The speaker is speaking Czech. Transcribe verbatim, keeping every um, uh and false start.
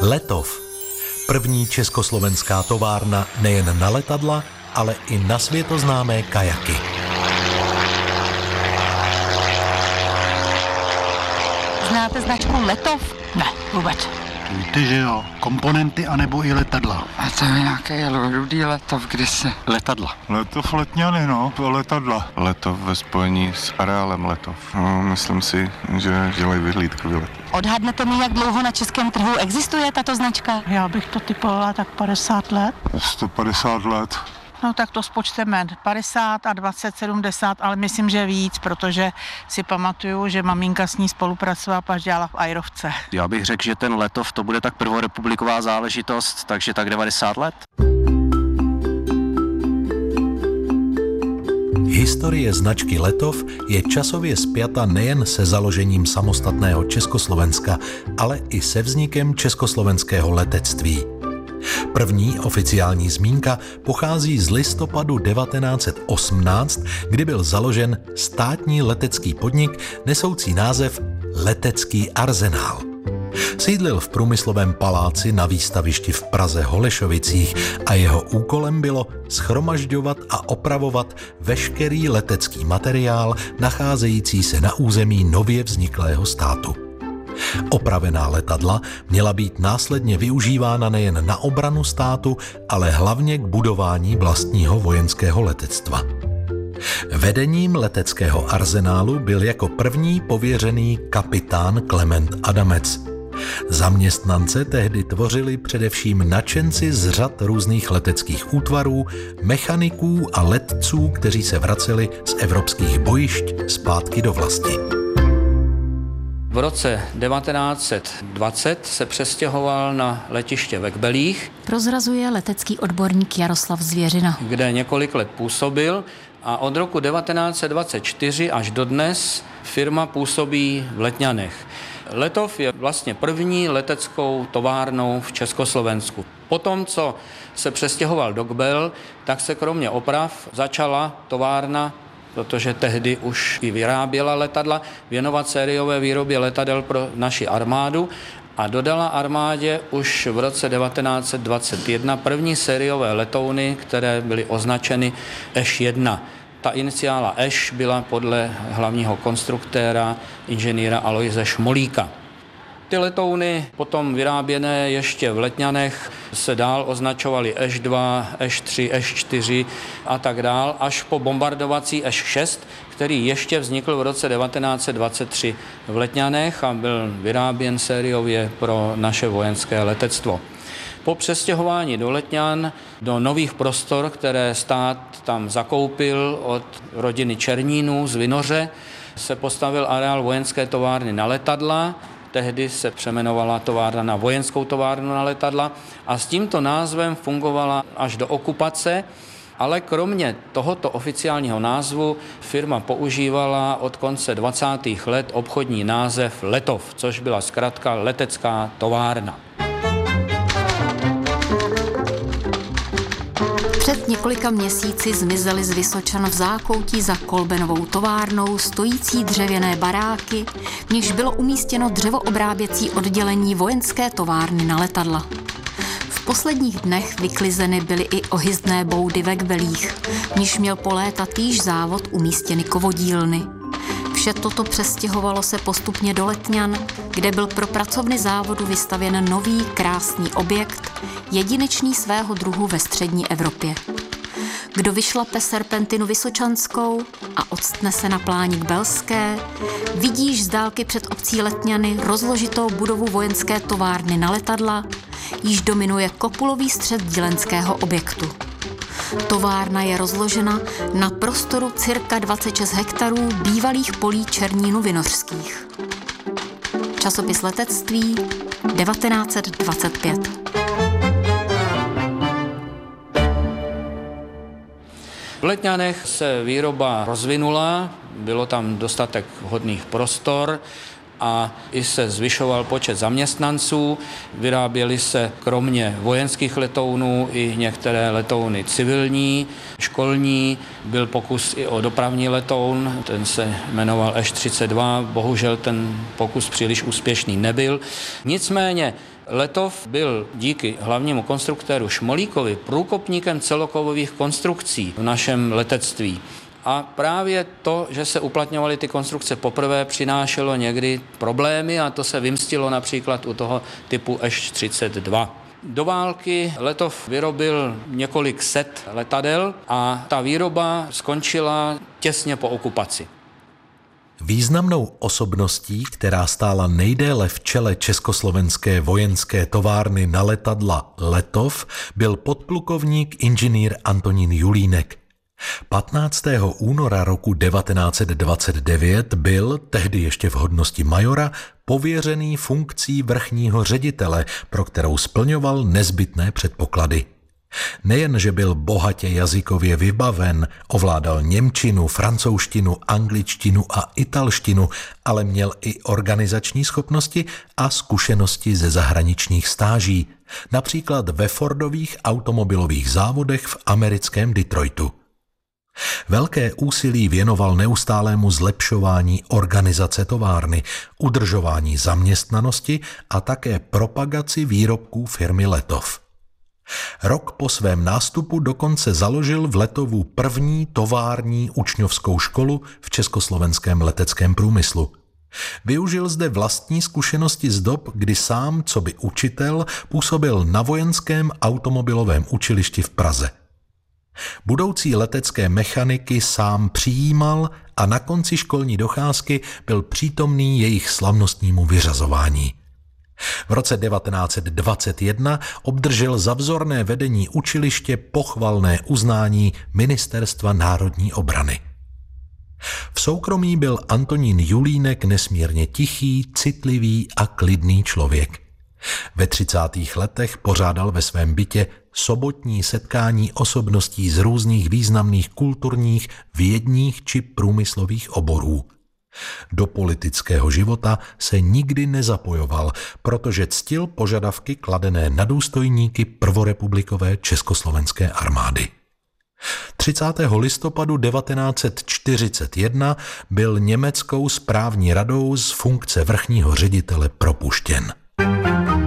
Letov. První československá továrna nejen na letadla, ale i na světoznámé kajaky. Znáte značku Letov? Ne, vůbec. Ty, že jo, komponenty anebo i letadla. A to je nějaké rudý Letov kdysi. Letadla. Letov Letňany, no, letadla. Letov ve spojení s areálem Letov. No, myslím si, že dělají vyhlídkový let. Odhadnete mi, jak dlouho na českém trhu existuje tato značka? Já bych to typovala tak padesát let. sto padesát let. No tak to spočteme padesát a dvacet, sedmdesát, ale myslím, že víc, protože si pamatuju, že maminka s ní spolupracovala, až dělala v Ajrovce. Já bych řekl, že ten Letov to bude tak prvorepubliková záležitost, takže tak devadesát let. Historie značky Letov je časově spjata nejen se založením samostatného Československa, ale i se vznikem československého letectví. První oficiální zmínka pochází z listopadu devatenáct set osmnáct, kdy byl založen státní letecký podnik nesoucí název Letecký arzenál. Sídlil v průmyslovém paláci na výstavišti v Praze Holešovicích a jeho úkolem bylo shromažďovat a opravovat veškerý letecký materiál nacházející se na území nově vzniklého státu. Opravená letadla měla být následně využívána nejen na obranu státu, ale hlavně k budování vlastního vojenského letectva. Vedením leteckého arzenálu byl jako první pověřený kapitán Klement Adamec. Zaměstnance tehdy tvořili především nadšenci z řad různých leteckých útvarů, mechaniků a letců, kteří se vraceli z evropských bojišť zpátky do vlasti. V roce devatenáct set dvacet se přestěhoval na letiště ve Kbelích, Prozrazuje letecký odborník Jaroslav Zvěřina. kde několik let působil a od roku devatenáct set dvacet čtyři až dodnes firma působí v Letňanech. Letov je vlastně první leteckou továrnou v Československu. Potom, co se přestěhoval do Kbel, tak se kromě oprav začala továrna, protože tehdy už i vyráběla letadla, věnovat sériové výrobě letadel pro naši armádu a dodala armádě už v roce devatenáct set dvacet jedna první sériové letouny, které byly označeny Eš jedna. Ta iniciála Eš byla podle hlavního konstruktéra inženýra Alojze Šmolíka. Ty letouny potom vyráběné ještě v Letňanech se dál označovaly Eš dva, Eš tři, Eš čtyři a tak dál, až po bombardovací Eš šest, který ještě vznikl v roce devatenáct set dvacet tři v Letňanech a byl vyráběn sériově pro naše vojenské letectvo. Po přestěhování do Letňan, do nových prostor, které stát tam zakoupil od rodiny Černínů z Vinoře, se postavil areál vojenské továrny na letadla. Tehdy se přeměnovala továrna na vojenskou továrnu na letadla a s tímto názvem fungovala až do okupace, ale kromě tohoto oficiálního názvu firma používala od konce dvacátých let obchodní název Letov, což byla zkratka letecká továrna. Před několika měsíci zmizely z Vysočan v zákoutí za Kolbenovou továrnou stojící dřevěné baráky, v nichž bylo umístěno dřevoobráběcí oddělení vojenské továrny na letadla. V posledních dnech vyklizeny byly i ohyzdné boudy ve Kbelích, v níž měl po léta týž závod umístěny kovodílny. Vše toto přestěhovalo se postupně do Letňan, kde byl pro pracovny závodu vystavěn nový krásný objekt, jedinečný svého druhu ve střední Evropě. Kdo vyšlape serpentinu vysočanskou a odstne se na pláni Kbelské, vidíš z dálky před obcí Letňany rozložitou budovu vojenské továrny na letadla, již dominuje kopulový střed dílenského objektu. Továrna je rozložena na prostoru cirka dvacet šest hektarů bývalých polí Černínu vinořských. Časopis letectví devatenáct set dvacet pět. V Letňanech se výroba rozvinula, bylo tam dostatek vhodných prostor a i se zvyšoval počet zaměstnanců. Vyráběly se kromě vojenských letounů i některé letouny civilní, školní. Byl pokus i o dopravní letoun, ten se jmenoval Š třicet dva, bohužel ten pokus příliš úspěšný nebyl. Nicméně Letov byl díky hlavnímu konstruktéru Šmolíkovi průkopníkem celokovových konstrukcí v našem letectví. A právě to, že se uplatňovaly ty konstrukce poprvé, přinášelo někdy problémy a to se vymstilo například u toho typu Š třicet dva. Do války Letov vyrobil několik set letadel a ta výroba skončila těsně po okupaci. Významnou osobností, která stála nejdéle v čele československé vojenské továrny na letadla Letov, byl podplukovník inženýr Antonín Julínek. patnáctého února roku devatenáct set dvacet devět byl, tehdy ještě v hodnosti majora, pověřený funkcí vrchního ředitele, pro kterou splňoval nezbytné předpoklady. Nejen, že byl bohatě jazykově vybaven, ovládal němčinu, francouzštinu, angličtinu a italštinu, ale měl i organizační schopnosti a zkušenosti ze zahraničních stáží, například ve Fordových automobilových závodech v americkém Detroitu. Velké úsilí věnoval neustálému zlepšování organizace továrny, udržování zaměstnanosti a také propagaci výrobků firmy Letov. Rok po svém nástupu dokonce založil v Letovu první tovární učňovskou školu v československém leteckém průmyslu. Využil zde vlastní zkušenosti z dob, kdy sám, coby učitel, působil na vojenském automobilovém učilišti v Praze. Budoucí letecké mechaniky sám přijímal a na konci školní docházky byl přítomný jejich slavnostnímu vyřazování. V roce devatenáct set dvacet jedna obdržel za vzorné vedení učiliště pochvalné uznání Ministerstva národní obrany. V soukromí byl Antonín Julínek nesmírně tichý, citlivý a klidný člověk. Ve třicátých letech pořádal ve svém bytě sobotní setkání osobností z různých významných kulturních, vědních či průmyslových oborů. Do politického života se nikdy nezapojoval, protože ctil požadavky kladené na důstojníky prvorepublikové československé armády. třicátého listopadu devatenáct set čtyřicet jedna byl německou správní radou z funkce vrchního ředitele propuštěn.